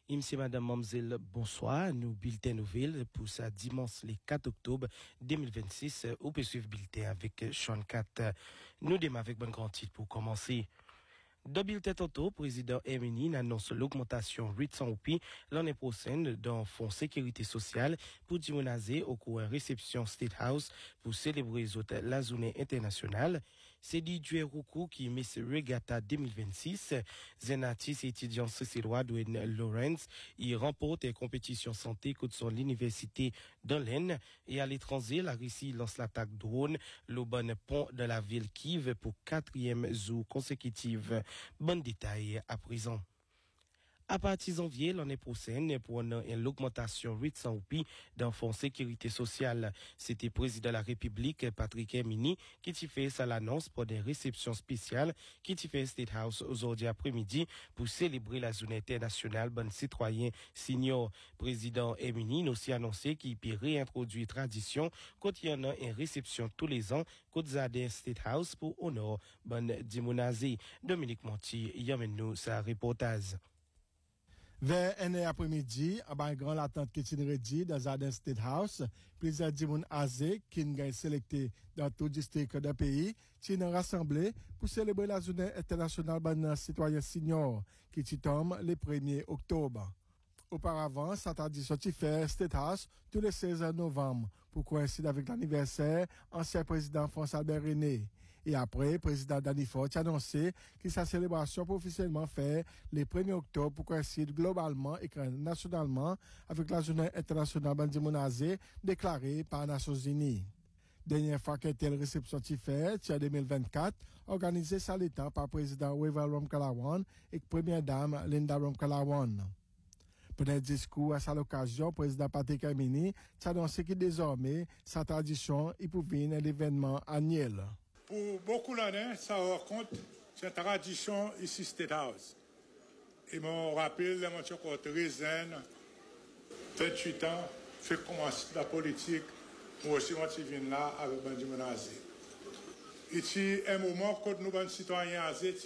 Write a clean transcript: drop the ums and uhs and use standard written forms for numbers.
Monsieur, madame, mademoiselle, bonsoir. Nous bulletin nouvelle pour ça dimanche le 4 octobre 2026. Ou peut suivre bulletin avec Sean 4. Nous démarrons avec bon grand titre pour commencer. Dans bulletin tantôt, président Emini annonce l'augmentation 800 roupies l'année prochaine dans fonds sécurité sociale pour diminuer au cours de réception State House pour célébrer la journée internationale. C'est DJ Roukou qui met ce regatta 2026. Zenatis étudiant sociélois Dwayne Lawrence, il remporte une compétition santé contre son l'université d'Anlen et à l'étranger, la Russie lance l'attaque drone, le bon pont de la ville Kiev pour 4e jour consécutif. Bon détail à présent. À partir de janvier, l'année prochaine, pour l'augmentation 800 roupies dans le fonds sécurité sociale. C'était le président de la République, Patrick Emini, qui fait ça l'annonce pour des réceptions spéciales qui fait State House aujourd'hui après-midi pour célébrer la journée internationale bon citoyen senior. Président Emini aussi annoncé qu'il peut réintroduire tradition quand il y en a une réception tous les ans quand Zadin State House pour honorer bon Dimonazi. Dominique Monti, yamène nous sa reportage. Vers un après-midi, à un grand l'attente qui est réduite dans Zadin State House, plusieurs Dimoun Azé, qui ont sélecté dans tout district du pays, qui ont rassemblé pour célébrer la journée internationale des citoyens seniors, qui tombe le 1er octobre. Auparavant, cette tradition qui fait State House tous les 16 novembre pour coïncider avec l'anniversaire ancien président François Albert René. Et après, président Danny Ford a annoncé que sa célébration peut officiellement faire le 1er octobre pour coïncider globalement et nationalement avec la journée internationale Bandimounazé déclarée par les Nations Unies. Dernière fois qu'une telle réception qui fait, en 2024, organisée ça l'état par président Weval Ramkalawan et première dame Linda Ramkalawan. Pendant le discours à cette occasion, le président Patrick Emini a annoncé que désormais, sa tradition est pour venir l'événement annuel. Pour beaucoup d'années, ça raconte cette tradition ici, State House. Et mon rappel, mon chocolat très zen, 28 ans, fait commencer la politique, moi aussi, moi, je viens là avec Bandi Monazé. Et c'est un moment que nous, citoyens,